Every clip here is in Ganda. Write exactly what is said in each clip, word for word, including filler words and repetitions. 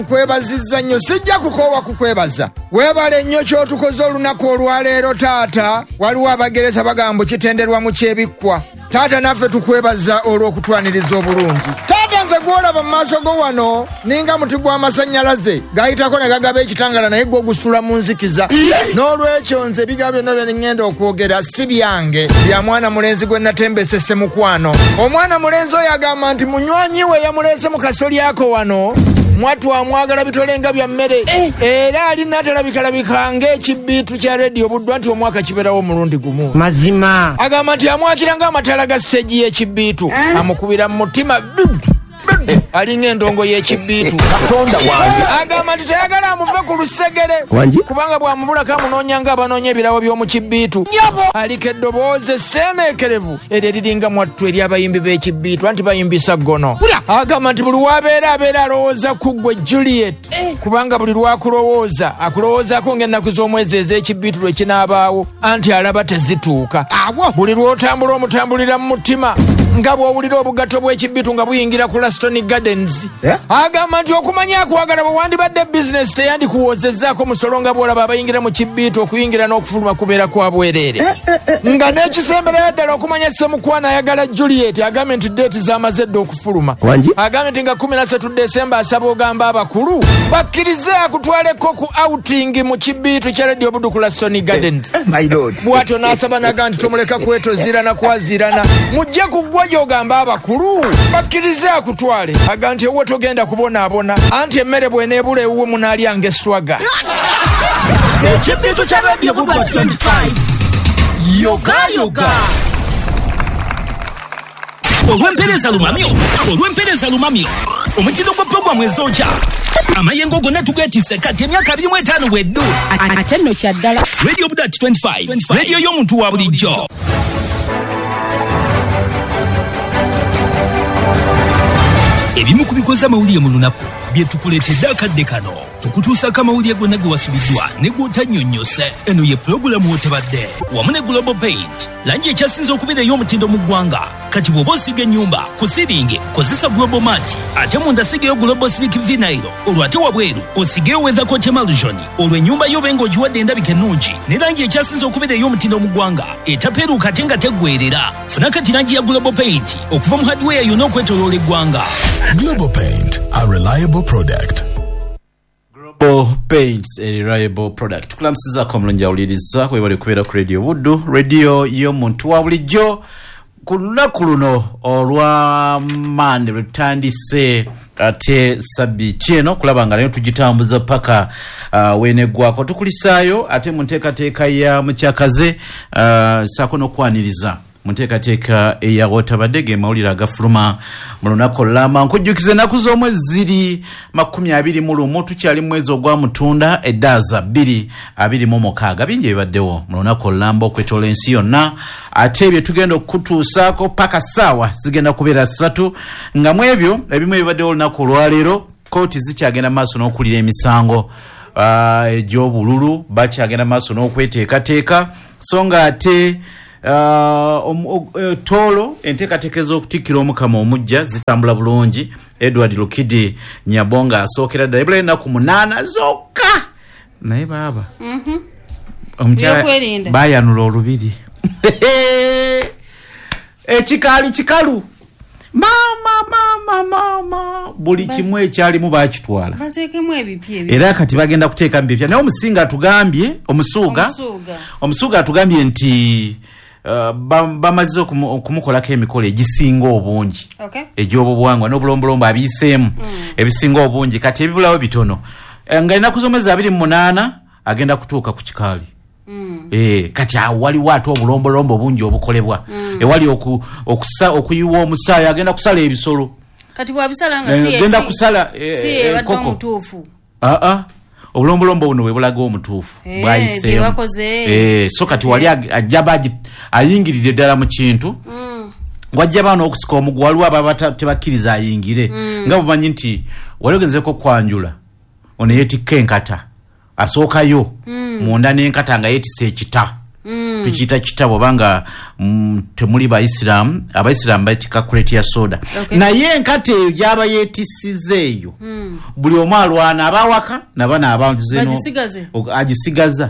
Kwebazizza nnyo sijja kukoowa kukwebaza. Weebale nnyo ky'otukoze olunaku olwaleero taata. Waliwo abagereza bagamba kitenderwa mu kyebikkwa. Taata naffe tukwebaza olw'okutwaniriza obulungi. Taata nze gw'olaba mu maaso go wano ninga muti gw'amasannyalaze gayitako ne gagaba ekitangala naye gwe ogusula mu nzikiza. N'olwekyo nze biga byonna bye ngenda okwogera si byange, bya mwana mulenzi gwe natembesese mukwano. Omwana mulenzi oyo agamba nti munywanyi we yamuleese mu kasolyako wano. Mwatu amwagala bitolenga bya mmere eh. Era alina atalabika ng'ekibbiitu kya radio buddwa nti omwaka kiberawo omulundi gumu. Mazima agamba nti amwakira ng'amatala ga sseji y'ekibbiitu eh. Amukubira mu mutima alinga endongo y'ekibbiitu. Agamba nti tayagala amuve ku lusegere kubanga bw'amubulako amunoonya ng'abanoonya ebirawo by'omu kibbiitu. Aliko eddoboozi esseeneekerevu eryo eriringa mwattu eri abayimbi b'ekibbiitu anti bayimbisa ggono. Agamba nti buli w'abeera abeera alowooza ku ggwe Juliet kubanga buli lwakulowooza akulowoozaako ng'ennaku z'omwezi ez'ekibbiitu lwe kinaabaawo anti alaba tezituuka. Buli lw'otambula omutambulira mu mutima nga bw'owulira obugatto bw'ekibbiitu nga buyingira ku Laston Gardens. Yeah. Agamba nti okumanya akwagala bwe wandibadde bizinesi teyandikuwoozezzaako musolo nga bw'olaba abayingira mu kibbiitu okuyingira n'okufuluma kubeera kwa bwereere. Eh, eh, eh, nga n'ekisemberayo ddala okumanya Ssemukwana ayagala Juliet agambye nti deeti z'amaze dda okufuluma. Agambye nti nga kumi na ssatu Desemba asaba ogamba abakulu bakkirize akutwaleko ku outing mu kibbiitu kya Radio Buddu ku Laston Gardens. Eh, my lord. Bw'atyo n'asaba naga nti tomuleka kwetozirana kwazirana mujje ku ggwe gy'ogamba abakulu bakkirize akutwale. Aga nti ewe togenda kubonaabona anti emmere bw'eneebula ewuwe munaalyanga eswaga. Ekibbiitu kya Radio Buddu twenty-five yoga yoga olw'empeereza lumamyo olw'empeereza lumamyo omutindo gwa puroguramu ez'okya amayengo gonna tugeetisse kati emyaka abiri mu etaano bweddu ate nno kyaddala. Radio Buddu twenty-five radio y'omuntu wa bulijjo. Ebimu ku bikoze amawulire mu lunaku bye tukuleetedde akadde kano tukutuusako amawulire gonna ge wasubiddwa ne gw'otannyonnyose. Eno ye pulogulaamu w'otebadde wamu ne Global Paint langi ekyasinze okubeera ey'omutindo mu ggwanga. Kati bw'oba osiga ennyumba ku siringi kozesa Global Mat ate munda sigeyo Global Silk Vinyl olwo ate wabweru osigeyo Weather Coat Emulsion olwo ennyumba yo benga ogiwadde endabika ennungi ne langi ekyasinze okubeera ey'omutindo mu ggwanga etapeeruuka ate nga teggwerera. Funa kati langi ya Global Paint okuva mu hardware yonna okwetooloola eggwanga. Global Paint, a reliable product. Global Paints, a reliable product. Tukulamusiza kwa mlonja uliriza kwa wale kuwera ku Radio Buddu, radio y'omuntu wa bulijjo. Ku lunaku luno olwa Monday lutandise ate sabbiiti eno kulaba nga nayo tugitambuza paka uh, weneggwako tukulisaayo ate mu nteekateeka ya mukyakaze uh, saako n'okwaniriza mu nteekateeka eya wotabadde ge mawulire agafuluma mu lunaku olulamba. Nkujjukiza ennaku z'omwezi ziri makumi abiri mu lumu tukyali mu mwezi ogwa Mutunda eddaaza bbiri abiri mu mukaaga. Bingi ebibaddewo mu lunaku olulamba okwetoola ensi yonna ate ebyo tugenda okutuusaako paka ssaawa zigenda kubeera ssatu nga mu ebyo ebimu ebibaddewo olunaku olwaleero kooti zikyagenda maaso n'okulira emisango uh, egy'obululu bakyagenda maaso n'okweteekateeka so nga ate Uh, um, uh, tolo enteekateeka ez'okutikkira omukama omujja zitambula bulungi. Edward Lukidi Nyabonga asookera ddala ebula ennaku munaana zokka naye baaba mhm omukyala bayanula olubiri ekikaali kikalu mama mama mama buli kimu ekyalimu bakitwala bateekemu ebipya ebyo era kati bagenda kuteeka bipya naye omusinga atugambye omusuuga omusuuga omusuuga atugambye nti Uh, bamaze okumukolako emikolo egisinga obungi okay. egy'obuwangwa n'obulombolombo abiiseemu mm. ebisinga obungi kati ebibulawo bitono nga ennaku z'omwezi abiri mu munaana agenda kutuuka ku kikaali mm. e, kati waliwo ate obulombolombo bungi obukolebwa mm. ewali oku, okusa, okuyiwa omusaayi agenda kusala ebisolo kati bwabisala nga si agenda kusala si ebadde mutuufu aa obulombolombo buno bwe bulaga omutuufu hey, bwayiseemu eh so kati wali ajaba ayingirire ddala mu kintu mm. wajja bano okusika omugwa waliwo ababa tebakkiriza ayingire mm. nga bumanyi nti walogenzeko kwanjula ono yetikka enkata asookayo mm. munda n'enkata nga yetise ekita Mm. Tukiyita kitabo banga mm, temuli Baisiramu Abaisiramu bayita calculate ya soda. Okay. Naye enkate eyo gyaba yeetisizeeyo mm. buli omu alwana abawaka nabana abantu zeno agisigaza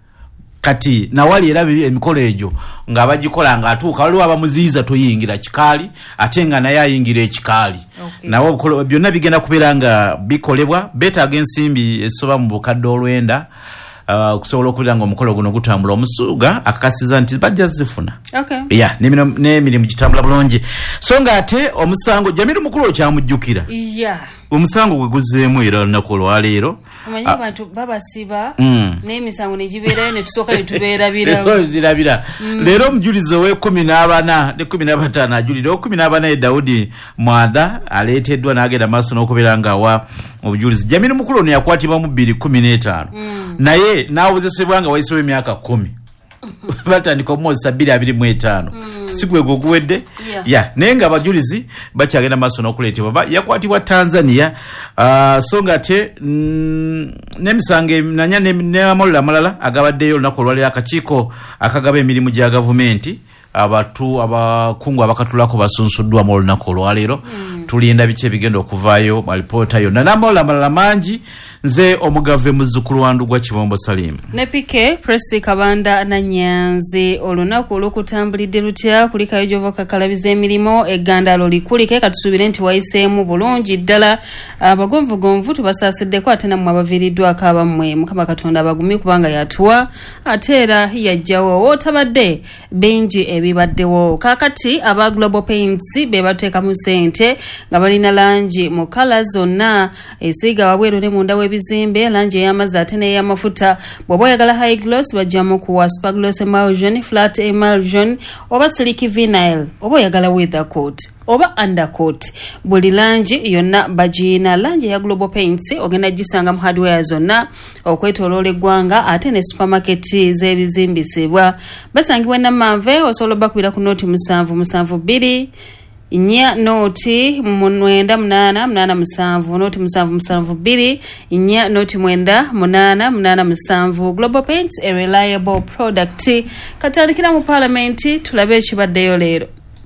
kati nawali era emikolo egyo ng'abagikola ng'atuuka waliwo abamuziyiza toyingira kikaali ate nga naye ayingira ekikaali. Okay. Nawo byonna bigenda kubeera nga bikolebwa beetaaga ensimbi esoba mu bukadde olwenda uh, okusobola okubeera nga omukolo guno gutambula. Omusuuga akakasiza nti bajja zifuna. Okay. Yeah, n'emirimu gitambula bulungi so nga ate omusango Jamiru mukulu okyamujjukira. Yeah. Omusango gwe guzzeemu era olunaku olwaleero amanyi abantu babasiba mm. n'emisango ne gibeerayo ne tusooka ne tubeerabira zirabira mm. Leero omujulizi ow'ekkumi n'abana ne kkumi na bataano ajulira ow'ekkumi n'abana ye Daudi Mwada aleeteddwa n'agenda maaso n'okubeera ng'awa obujulizi. Jamiru mukulu ono yakwatibwa mu bbiri kkumi n'etaano mm. naye n'awozesebwa nga wayisewo emyaka kkumi batandika omwozesa bbiri abiri mu etaano mm. sigwe gwe guwedde. Yeah. Yeah. Naye nga abajulizi bakyagenda maaso n'okuleetebwa yakwatibwa Tanzania uh, so nga ate mm, n'emisango nanya n'amalala amalala agabaddeyo olunaku olwaliro akakiiko akagaba emirimu gya gavumenti abatu abakungu abakatulako basunsuddwa mu olunaku olwaleero. Mm. Tulinda biki ebigenda okuvaayo mu alipoota yonna n'amalala amalala mangi. Nze omugave muzzukulu wandu gwa Kibombo Salim ne Pike Presi Kabanda na Nyanzi olunaku olw'okutambulidde lutya kulikayo gy'obakakalabiza emirimu eggandalo likulike katusubire nti wayiseemu bulungi ddala abagonvugonvu tubasaasideko ate nammwe abaviiriddwako abammwe Mukama Katonda abagumye kubanga yatuwa ate era yajjawo wootabadde bingi ebibaddewo kaakati aba Global Paints be bateekamu ssente nga balina langi mu kala zonna esiiga wabweru ne munda w'ebizimbe langi ey'amazzi ate n'ey'amafuta bw'oba oyagala high gloss bajjamu kuwa super gloss emulsion flat emulsion oba silky vinyl oba oyagala weather coat oba undercoat buli langi yonna bagiina langi ya Global Paints ogenda gisanga mu hardware zonna okwetoloola eggwanga ate ne supermarket z'ebizimbisibwa basangibwa Namanve osobola bakubira ku nooti musanvu musanvu bbiri Inya noti mwenda munana munana musanvu noti musanvu musanvu bbiri inya noti mwenda munana munana musanvu. Global Paints, a reliable product. Katandikira mu parliamenti tulabe ekibaddeyo leero.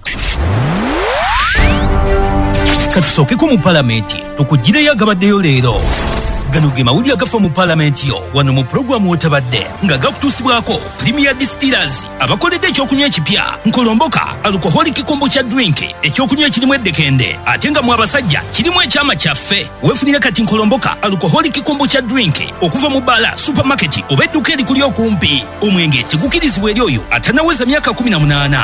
Katusookeko mu parliamenti tukugireyo agabaddeyo leero. Gano ge mawulire agafa mu parliamenti yo wano mu programu wotabadde nga gakutuusibwako Premier Distillers abakoledde ekyokunywa ekipya Nkolomboka alcoholic kombucha drink ekyokunywa ekirimu eddekende ate nga mu abasajja kirimu ekyama kyaffe weefunire kati Nkolomboka alcoholic kombucha drink okuva mu bala supermarket oba edduka erikuli okumpi. Omwenge tegukirizibwa eri oyo atanaweza myaka kumi na munaana.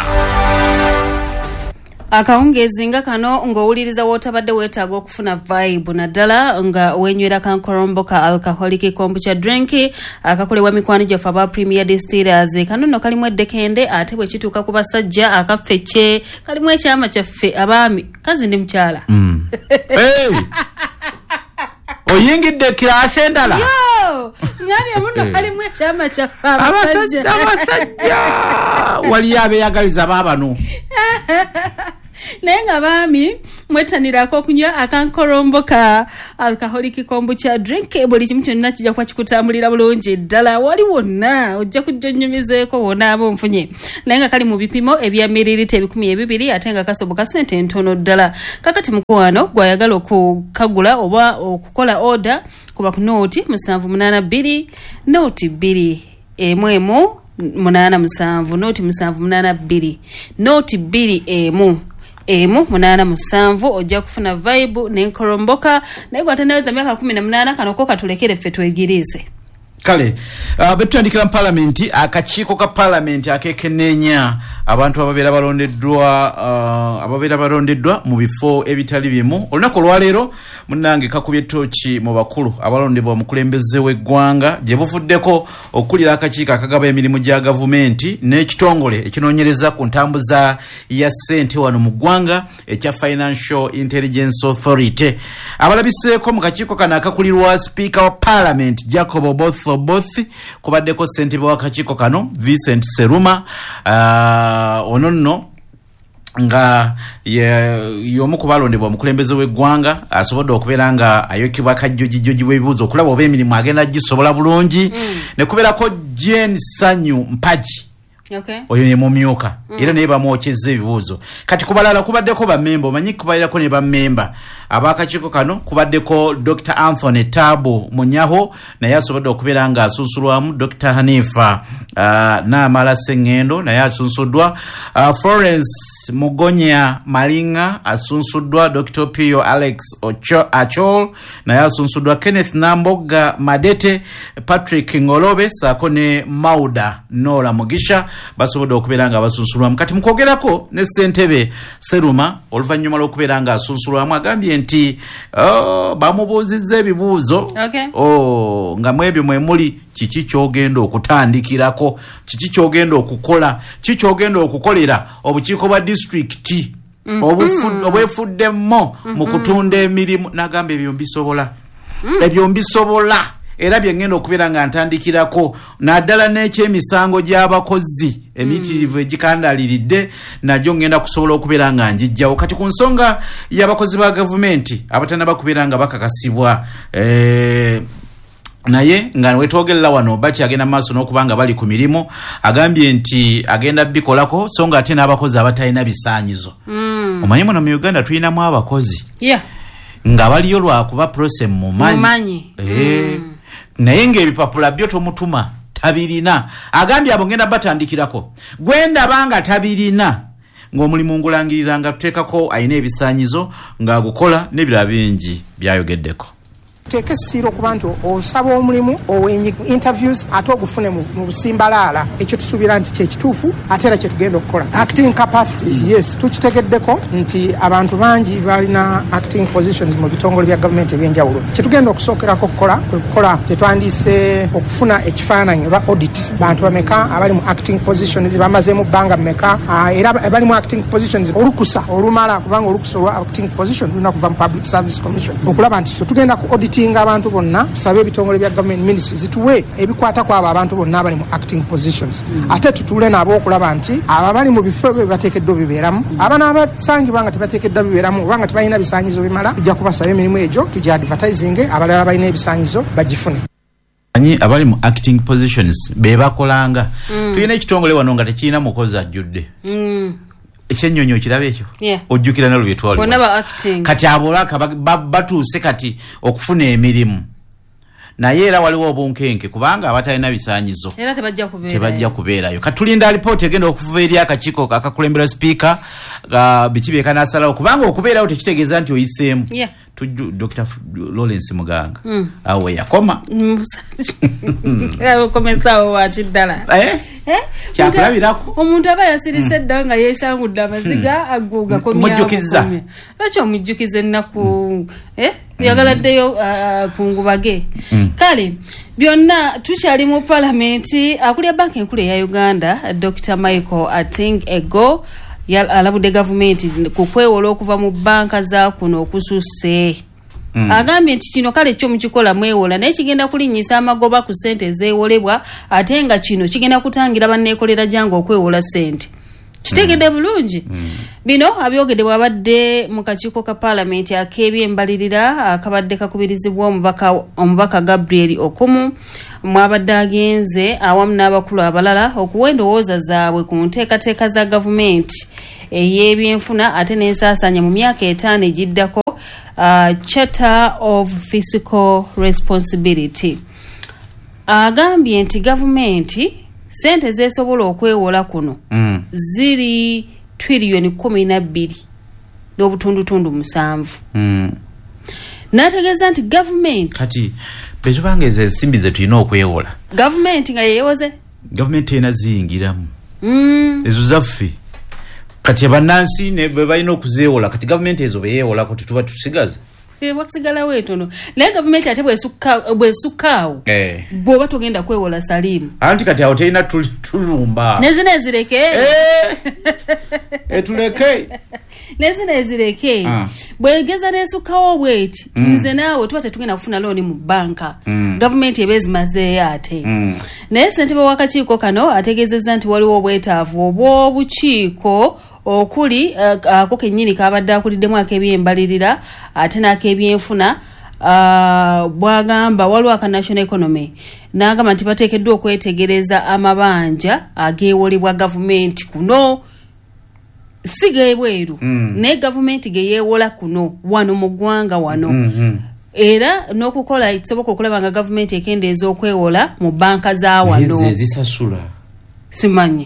Akawungezi nga kano ng'owuliriza wootabadde weetaaga okufuna vibe naddala nga wenywera Kankolomboka alcoholic kombucha drink akakolebwa mikwano gyaffe aba Premier Distillers. Kano nno kalimu eddekende ate bwe kituuka ku basajja akaffecce kalimu ekyama kyaffe abaami kazi ndi mukyala. Mm. Hey! Oyingidde kirasi endala? Yo! Ngambye muno kalimu ekyama kyaffe abasajja. Abasajja! Waliyo abeeyagaliza baabano. Naye nga baami mwetanirako okunywa akankolomboka alcoholic kombucha drink buli kimu kyonna kijja kuba kikutambulira bulungi ddala wali wonna ojja kujja onnyomezeeko wonna aba onfunye. Naye nga kali mu bipimo ebya mililita ebikumi ebibiri ate nga kasoboka ssente ntono ddala. Kakati mukwano gwayagala okukagula oba okukola order kuba ku nooti musanvu munaana bbiri nooti bbiri emu emu munaana musanvu nooti musanvu munaana bbiri nooti bbiri emu emu munaana musanvu ojja kufuna vibe n'enkolomboka naye gwataneweza myaka kumi na munaana kano ko katulekere ffe twegiriise. Kale uh, betutandikira mu parliamenti akakiiko ka parliamenti akekenneenya abantu ababeera balondeddwa uh, ababeera balondeddwa mu bifo ebitali bimu. Olunaku olwaleero munnange kakubye ttooki mu bakulu abalondebwa omukulembeze w'eggwanga gye buvuddeko okukulira akakiiko akagaba emirimu gya gavumenti n'ekitongole ekinoonyereza ku ntambuza ya ssente wano mu ggwanga ekya Financial Intelligence Authority. Abalabiseeko mu kakiiko kano akakulirwa Speaker wa Parliament Jacob Oboth Both kubaddeko ssentebe w'akakiiko kano Vincent Seruma uh, ono nno nga y'omu ku balondebwa omukulembeze w'eggwanga asobodde okubeera nga ayokebwa kajjogijogi bw'ebibuuzo okulaba oba emirimu agenda gisobola bulungi. Mm. Ne kubeerako Jane Sanyu Mpaji Okay. Oyo ye mumyuka mm. era naye bamwokyezza ebibuuzo kati kubalala kubaddeko bammemba omanyi kubalirako ne bammemba abakakiiko kano kubaddeko Doctor Anthony Tabo Munyaho naye asobodde okubeera nga asunsulwamu Doctor Hanifa uh, Naamala Sengendo naye asunsuddwa uh, Florence Mugonya Malinga asunsuddwa Doctor Pio Alex Ocho, Achol naye asunsuddwa Kenneth Namboga Madete Patrick Ngolobe saako ne Mauda Nora Mugisha basobodde okubeera nga abasunsulwamu kati mukwogerako ne Ssentebe Seruma oluvannyuma lw'okubeera nga asunsulwamu agambye nti oh, bamubuuzizza ebibuuzo okay. oh, nga mwebyo mwe muli kiki kyogenda okutandikirako kiki kyogenda okukola kiki kyogenda okukolera obukiiko bwa disitulikiti mm-hmm. obwefuddemmo mm-hmm. mu kutunda emirimu n'agamba ebyo mbisobola mm. ebyo mbisobola era byengenda okubeera nga ntandikirako naddala n'ekyemisango gy'abakozi emitirivu egikandaliridde najjo ngenda kusobola okubeera nga njijjawo kati ku nsonga y'abakozi ba gavumenti abatannaba kubeera nga bakakasibwa eh, naye nga wetwogerera wano bakyagenda maaso n'okubanga bali ku mirimu agambye nti agenda bikolako so nga ate n'abakozi abatalina bisaanyizo mm. omanyi muno mu Uganda tulinamu abakozi yeah. nga baliyo lwakuba prose mumanyi mumanyi eh, mm. naye ng'ebipapula byo tomutuma tabirina agambye abo ngenda batandikirako gwenda banga tabirina ng'omulimu ngulangirira nga tuteekako ayina ebisaanyizo ng'agukola n'ebirala bingi byayogeddeko Teke siro kuba nti osaba omulimu owenyi interviews ate ogufune mu busimbalaala ekyo tusubira nti kyekituufu ate era kyetugenda okukola acting capacities yes tukitegeddeko nti abantu bangi balina acting positions mu bitongole bya gavumenti ebyenjawulo kyetugenda okusookerako okukola kwe kukola kyetwandiise okufuna ekifaananyi oba audit bantu bameka abali mu acting positions bamaze mu bbanga mmeka era bali mu acting positions olukusa olumala kubanga olukusa olwa acting position lulina kuva mu Public Service Commission okulaba nti tugenda ku audit tinga abantu bonna tusabe ebitongole bya government ministries zituwe ebikwata kwabo abantu bonna abali mu acting positions mm. ate tutule nabo okulaba nti abali mu bifo bye bateekeddwa bibeeramu mm. abana abasangibwa nga tebateekeddwa bibeeramu obanga tebalina bisaanyizo bimala tujja kubasaba emirimu egyo tujja advertising abalala balina ebisaanyizo bagifune anyi abali mu acting positions be bakolanga mm. tulina ekitongole wano nga tekirina mukozi ajjudde mm. ekyennyonyo kirabe ekyo yeah. ojjukira nalo byetwali kati abolaka batuuse kati okufuna emirimu naye era waliwo obunkenke kubanga abatalina bisaanyizo era tebajja kubeerayo tebajja kubeerayo katulinda alipoota egenda okuva eri akakiiko akakulembera sipiika biki byekanasalawo kubanga okubeerawo tekitegeeza nti oyiseemu yeah. tujju Doctor Lawrence Muganga mm. awe yakoma yakomesawo wakiddala eh eh kyakulabirako omuntu aba yasirise edda nga yeesangudde amaziga aguga komujjukiza lwaki omujjukiza ennaku eh yagaladdeyo kungubage kale byonna tukyali mu palamenti akulya banka enkulu eya Uganda Doctor Michael Ating Ego alabudde gavumenti ku kwewola okuva mu banka za kuno okususe mm. agambye nti kino kale kyo mukikola mwewola naye kigenda kulinnyisa amagoba ku ssente ezeewolebwa ate nga kino kigenda kutangira banneekolera jangu okwewola ssente kitegedde bulungi mm. bino abyogedde bwabadde mu kakiiko ka palamenti ak'ebyembalirira akabadde kakubirizibwa omubaka omubaka Gabriel Okumu mwabadde agenze awamu n'abakulu abalala okuwa endowooza zaabwe ku nteekateeka za gavumenti ey'ebyenfuna ate n'ensaasanya mu myaka etaano egiddako uh, Charter of Fiscal Responsibility agambye nti gavumenti sente zesobola okwewola kuno mm. ziri trillioni kumi na bbiri n'obutundutundu musanvu mm. n'ategeeza nti gavumenti kati betubanga ezo ensimbi ze tulina okwewola gavumenti nga yeewoze gavumenti ena ziyingiramu mm. ezo zaffe kati abannansi ne bwe balina okuzeewola kati gavumenti ezo beyeewolako tetuba tusigaze wakusigalawo etono naye gavumenti ate bwesukaawo eh. bw'oba togenda kwewola salimu anti kati awo terina tulumba nezina ezireke eh. etuleke nezina ezireke ah. bwegeza nesukawo bweti mm. nze naawe tuba tetugenda kufuna looni mu banka mm. gavumenti eba ezimazeeyo ate mm. naye ssentebe w'akakiiko kano ategeezezza nti waliwo obwetaavu obw'obukiiko okuli ako uh, kennyini kabadde akuliddemu ak'ebyembalirira ate n'ak'ebyenfuna uh, bwagamba waliwo aka national economy n'agamba nti bateekeddwa okwetegereza amabanja ageewolebwa gavumenti kuno si geebweru mm. naye gavumenti ge yeewola kuno wano mu ggwanga wano mm-hmm. era n'okukola kisoboka okulaba nga gavumenti ekendeeza okwewola mu banka za wano zisasula simanyi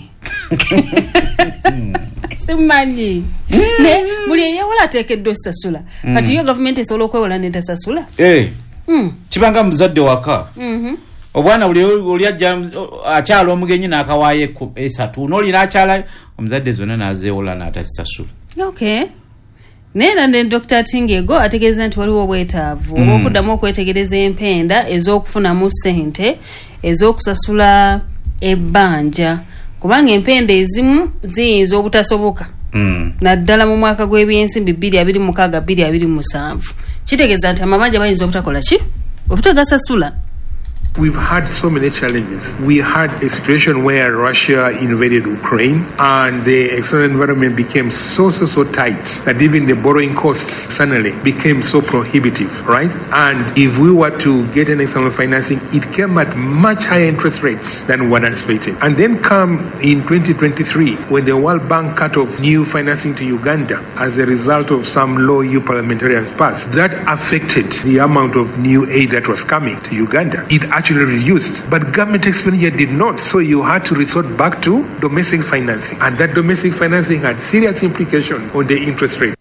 simanyi ne buli eyewola ateekeddwa osasula kati yo gavumenti esobola okwewola netasasula eh mm. kibanga muzadde waka mm-hmm. obwana buli oli ajja akyala omugenyi n'akawaayo esatu n'olina akyala omuzadde zonna n'azeewola n'atasasula okay Nera ne Doctor Tingego ategeeza nti waliwo obwetaavu mm. okuddamu okwetegereza empenda ez'okufunamu ssente ez'okusasula ebbanja kubanga empenda ezimu ziyinza obutasoboka mm. naddala mu mwaka gw'ebyensimbi bbiri abiri mu mukaaga bbiri abiri mu musanvu kitegeeza nti amabanja bayinza obutakola ki obutagasasula. We've had so many challenges. We had a situation where Russia invaded Ukraine and the external environment became so, so, so tight that even the borrowing costs suddenly became so prohibitive, right? And if we were to get an external financing, it came at much higher interest rates than what anticipated. And then come in twenty twenty-three, when the World Bank cut off new financing to Uganda as a result of some low E U parliamentarians passed, that affected the amount of new aid that was coming to Uganda. It actually reduced, but government expenditure did not, so you had to resort back to domestic financing, and that domestic financing had serious implications on the interest rate.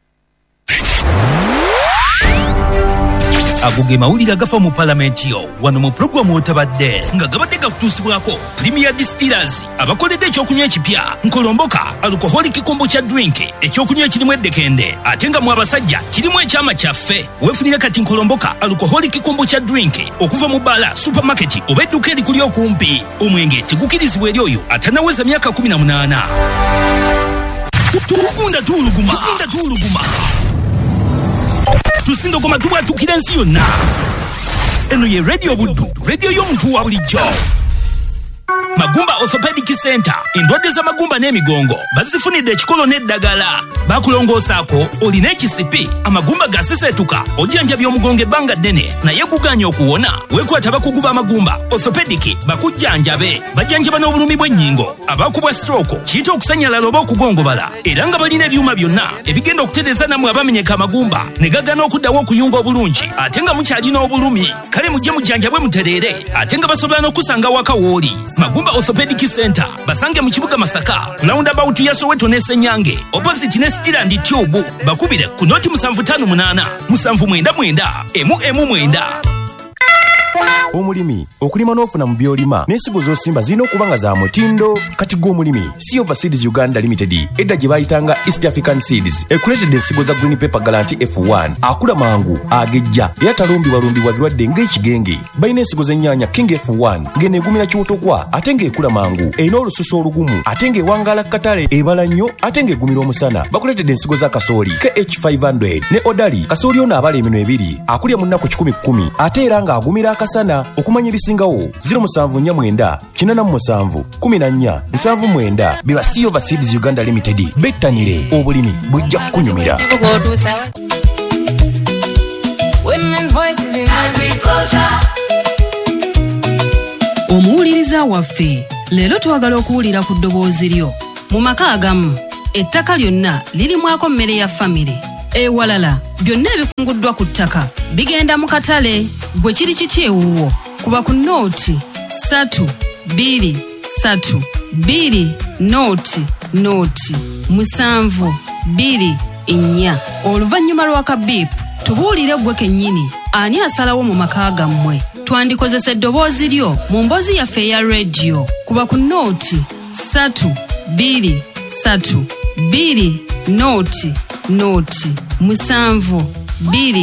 aguge mawulire agafa mu palamenti yo wano mu programu otabadde nga gabadde gakutuusibwako Premier Distillers abakoledde ekyokunywa ekipya nkolomboka alcoholic kombucha drink ekyokunywa ekirimu eddekende ate nga mu abasajja kirimu ekyama kyaffe weefunire kati nkolomboka alcoholic kombucha drink okuva mu bala supermarket oba edduka erikuli okumpi omwenge tegukirizibwa eri oyo atanaweza myaka kumi na munaana. Tugunda tuuluguma tugunda tuuluguma tusindo goma tuwa tukirensi yonna. Eno ye radio buddu, radio y'omuntu wa bulijjo. Magumba Orthopedic Center, endwadde za magumba n'emigongo bazifunidde ekikolo n'eddagala. Bakulongoosaako olina ekisipi amagumba gaseseetuka ojjanja by'omugongo ebbanga ddene naye guganya okuwona weekwata bakuguba amagumba Orthopedic bakujjanjabe bajjanjaba n'obulumi bw'ennyingo abakubwa stroke kiyita okusanyalala oba okugongobala era nga balina ebyuma byonna ebigenda okutereeza nammwe abamenyeka amagumba ne gagana okuddawo okuyunga obulungi ate nga mukyalina obulumi kale mujje mujjanjabwe mutereere ate nga basobola n'okusanga waka wooli. Magumba Orthopedic Center basange mu kibuga Masaka roundabout ya Soweto ne Senyange opposite ne Steel Tube bakubire ku noti musanvu tano munaana musanvu mwenda mwenda emu emu mwenda. Omulimi okulima n'ofuna mu byolima n'ensigo z'osimba zirina okuba nga za mutindo. Kati gw'omulimi Silver Seeds Uganda Limited edda gye bayitanga East African Seeds ekuleetedde ensigo za Green Pepper Guarantee F one akula mangu agejja era talumbibwalumbibwa birwadde ng'ekigenge. Balina ensigo z'ennyaanya King F one ng'eno egumira kiwotokwa ate ng'ekula mangu erina olususu olugumu ate ng'ewangaala katale ebala nnyo ate ng'egumira omusana. Bakuleetedde ensigo za kasooli K H five hundred ne Odali kasooli ono abala emino ebiri akulya mu nnaku kikumi kkumi ate era ng'agumira akasana. Okumanya ebisingawo zero musanvu nnya mwenda kinana mu musanvu kumi na nnya nsanvu mwenda biba Silver Seeds Uganda Limited. Bettanire obulimi bujja kukunyumira. Omuwuliriza waffe leero twagala okuwulira ku ddoboozi lyo. Mu maka agamu ettaka lyonna lirimwako mmere ya famire ewalala byonna ebikunguddwa ku ttaka bigenda mu katale. Bwe kiri kiti ewuwo kuba ku nooti satu bbiri satu bbiri nooti nooti musanvu bbiri nnya. Oluvannyuma lw'akabiipu tubuulire ggwe kennyini ani asalawo mu maka gammwe. Twandikozesa eddoboozi lyo mu mboozi yaffe eya rediyo kuba ku nooti satu bbiri satu bbiri nooti nooti musanvu bbiri